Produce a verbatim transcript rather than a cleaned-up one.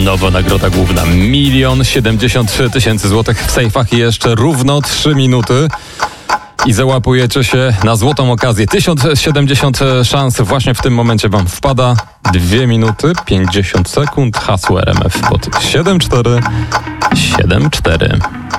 terminowo nagroda główna milion siedemdziesiąt trzy tysięcy złotych w sejfach i jeszcze równo trzy minuty. I załapujecie się na złotą okazję. tysiąc siedemdziesiąt szans właśnie w tym momencie wam wpada. dwie minuty, pięćdziesiąt sekund. Hasło R M F pod siedem cztery siedem cztery.